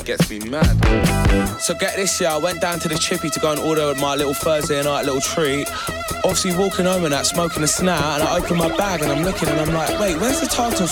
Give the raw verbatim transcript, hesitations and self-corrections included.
gets me mad. So get this, yeah, I went down to the Chippy to go and order my little Thursday night little treat. Obviously walking home and that, smoking a snap, and I open my bag and I'm looking and I'm like, wait, where's the tartar